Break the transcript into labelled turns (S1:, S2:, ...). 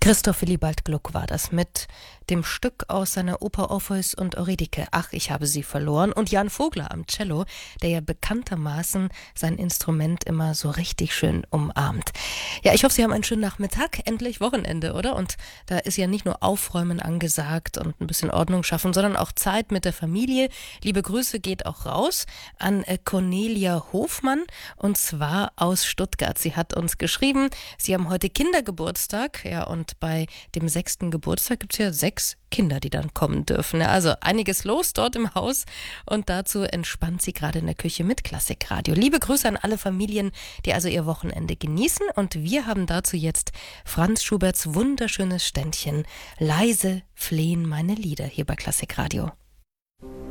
S1: Christoph Willibald Gluck war das mit dem Stück aus seiner Oper Orpheus und Eurydike, Ach, ich habe sie verloren, und Jan Vogler am Cello, der ja bekanntermaßen sein Instrument immer so richtig schön umarmt. Ja, ich hoffe, Sie haben einen schönen Nachmittag, endlich Wochenende, oder? Und da ist ja nicht nur Aufräumen angesagt und ein bisschen Ordnung schaffen, sondern auch Zeit mit der Familie. Liebe Grüße geht auch raus an Cornelia Hofmann, und zwar aus Stuttgart. Sie hat uns geschrieben, Sie haben heute Kindergeburtstag, ja, und bei dem 6. Geburtstag gibt es ja 6 Kinder, die dann kommen dürfen. Ja, also einiges los dort im Haus, und dazu entspannt sie gerade in der Küche mit Klassikradio. Liebe Grüße an alle Familien, die also ihr Wochenende genießen, und wir haben dazu jetzt Franz Schuberts wunderschönes Ständchen Leise flehen meine Lieder hier bei Klassikradio.